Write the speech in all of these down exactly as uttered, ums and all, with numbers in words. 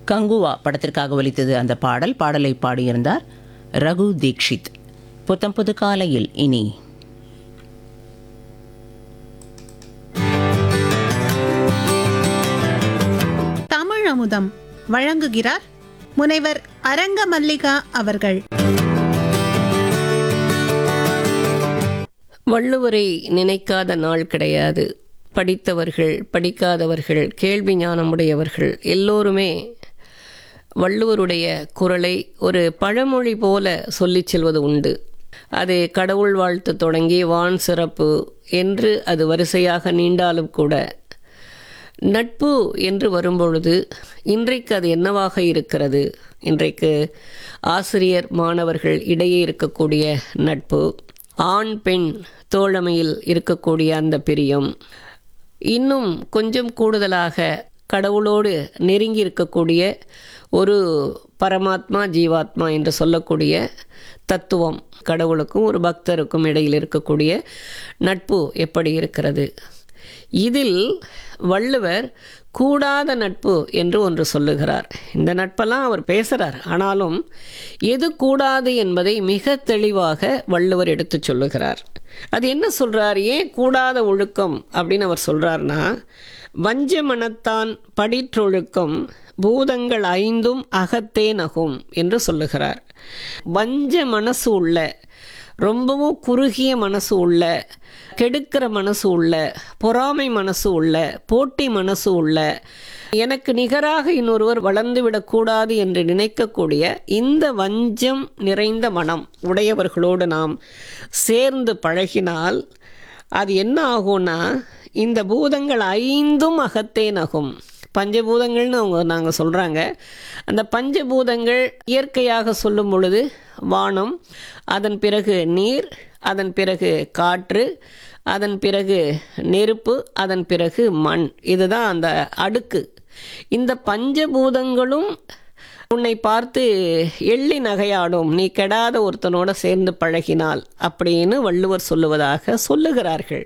கங்குவா படத்திற்காக ஒலித்தது அந்த பாடல். பாடலை பாடியிருந்தார் ரகு தீக்ஷித். புத்தம் புது காலையில் இனி தமிழ் அமுதம் வழங்குகிறார் முனைவர் அரங்க மல்லிகா அவர்கள். வள்ளுவரை நினைக்காத நாள் கிடையாது. படித்தவர்கள், படிக்காதவர்கள், கேள்வி ஞானமுடையவர்கள் எல்லோருமே வள்ளுவருடைய குரலை ஒரு பழமொழி போல சொல்லிச் செல்வது உண்டு. அது கடவுள் வாழ்த்து தொடங்கி வான் சிறப்பு என்று அது வரிசையாக நீண்டாலும் கூட, நட்பு என்று வரும்பொழுது இன்றைக்கு அது என்னவாக இருக்கிறது? இன்றைக்கு ஆசிரியர் மாணவர்கள் இடையே இருக்கக்கூடிய நட்பு, ஆண் பெண் தோழமையில் இருக்கக்கூடிய அந்த பிரியம், இன்னும் கொஞ்சம் கூடுதலாக கடவுளோடு நெருங்கி இருக்கக்கூடிய ஒரு பரமாத்மா ஜீவாத்மா என்று சொல்லக்கூடிய தத்துவம், கடவுளுக்கும் ஒரு பக்தருக்கும் இடையில் இருக்கக்கூடிய நட்பு எப்படி இருக்கிறது? இதில் வள்ளுவர் கூடாத நட்பு என்று ஒன்று சொல்லுகிறார். இந்த நட்பெல்லாம் அவர் பேசுகிறார். ஆனாலும் எது கூடாது என்பதை மிக தெளிவாக வள்ளுவர் எடுத்து சொல்லுகிறார். அது என்ன சொல்கிறார்? ஏன் கூடாத ஒழுக்கம் அப்படின்னு அவர் சொல்கிறார்னா, வஞ்ச மனத்தான் படிற்றொழுக்கம் பூதங்கள் ஐந்தும் அகத்தே நகும் என்று சொல்லுகிறார். வஞ்ச மனசு உள்ள, ரொம்பவும் குறுகிய மனசு உள்ள, கெடுக்கிற மனசு உள்ள, பொறாமை மனசு உள்ள, போட்டி மனசு உள்ள, எனக்கு நிகராக இன்னொருவர் வளர்ந்து விடக்கூடாது என்று நினைக்கக்கூடிய இந்த வஞ்சம் நிறைந்த மனம் உடையவர்களோடு நாம் சேர்ந்து பழகினால் அது என்ன ஆகும்னா, இந்த பூதங்கள் ஐந்தும் அகத்தே நகும். பஞ்சபூதங்கள்னு அவங்க நாங்கள் சொல்கிறாங்க. அந்த பஞ்சபூதங்கள் இயற்கையாக சொல்லும் பொழுது வானம், அதன் பிறகு நீர், அதன் பிறகு காற்று, அதன் பிறகு நெருப்பு, அதன் பிறகு மண். இதுதான் அந்த அடுக்கு. இந்த பஞ்சபூதங்களும் உன்னை பார்த்து எள்ளி நகையாடும், நீ கெடாத ஒருத்தனோட சேர்ந்து பழகினால் அப்படின்னு வள்ளுவர் சொல்லுவதாக சொல்லுகிறார்கள்.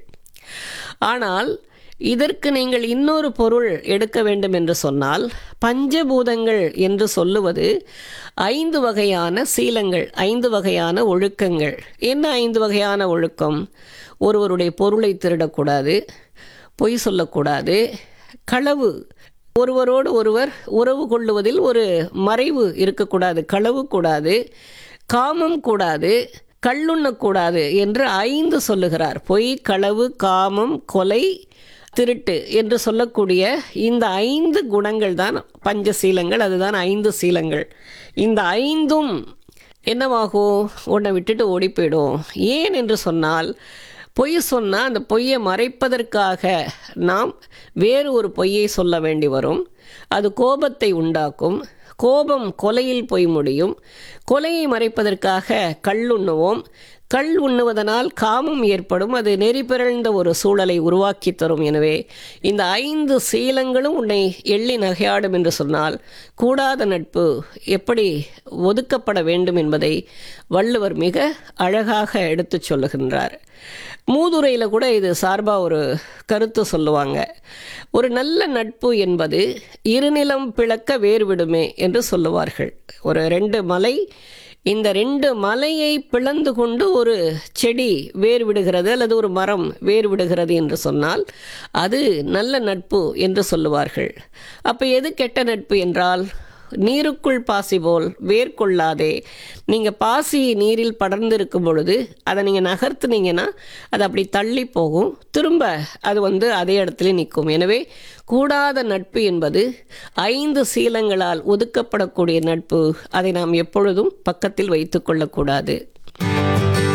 ஆனால் இதற்கு நீங்கள் இன்னொரு பொருள் எடுக்க வேண்டும் என்று சொன்னால், பஞ்சபூதங்கள் என்று சொல்லுவது ஐந்து வகையான சீலங்கள், ஐந்து வகையான ஒழுக்கங்கள். என்ன ஐந்து வகையான ஒழுக்கம்? ஒருவருடைய பொருளை திருடக்கூடாது, பொய் சொல்லக்கூடாது, களவு, ஒருவரோடு ஒருவர் உறவு கொள்ளுவதில் ஒரு மறைவு இருக்கக்கூடாது, களவு கூடாது, காமம் கூடாது, கள்ளுண்ணக்கூடாது என்று ஐந்து சொல்லுகிறார். பொய், களவு, காமம், கொலை, திருட்டு என்று சொல்லக்கூடிய இந்த ஐந்து குணங்கள் தான் பஞ்சசீலங்கள். அதுதான் ஐந்து சீலங்கள். இந்த ஐந்தும் என்னவாகும்? உன்னை விட்டுட்டு ஓடி போயிடும். ஏன் என்று சொன்னால், பொய் சொன்னால் அந்த பொய்யை மறைப்பதற்காக நாம் வேறு ஒரு பொய்யை சொல்ல வேண்டி வரும். அது கோபத்தை உண்டாக்கும். கோபம் கொலையில் போய் முடியும். கொலையை மறைப்பதற்காக கள்ளுண்ணுவோம். கள் உண்ணுவதனால் காமம் ஏற்படும். அது நெறி பிறழ்ந்த ஒரு சூழலை உருவாக்கி தரும். எனவே இந்த ஐந்து சீலங்களும் உன்னை எள்ளி நகையாடும் என்று சொன்னால், கூடாத நட்பு எப்படி ஒதுக்கப்பட வேண்டும் என்பதை வள்ளுவர் மிக அழகாக எடுத்து சொல்லுகின்றார். மூதுரையில் கூட இது சார்பாக ஒரு கருத்து சொல்லுவாங்க. ஒரு நல்ல நட்பு என்பது இருநிலம் பிளக்க வேறுவிடுமே என்று சொல்லுவார்கள். ஒரு ரெண்டு மலை, இந்த ரெண்டு மலையை பிளந்து கொண்டு ஒரு செடி வேர் விடுகிறது அல்லது ஒரு மரம் வேர் விடுகிறது என்று சொன்னால் அது நல்ல நட்பு என்று சொல்லுவார்கள். அப்போ எது கெட்ட நட்பு என்றால், நீருக்குள் பாசி போல் வேர் கொள்ளாதே. நீங்கள் பாசி நீரில் படர்ந்து இருக்கும் பொழுது அதை நீங்கள் நகர்த்துனீங்கன்னா அது அப்படி தள்ளி போகும், திரும்ப அது வந்து அதே இடத்துல நிற்கும். எனவே கூடாத நட்பு என்பது ஐந்து சீலங்களால் ஒதுக்கப்படக்கூடிய நட்பு. அதை நாம் எப்பொழுதும் பக்கத்தில் வைத்து கொள்ளக்கூடாது.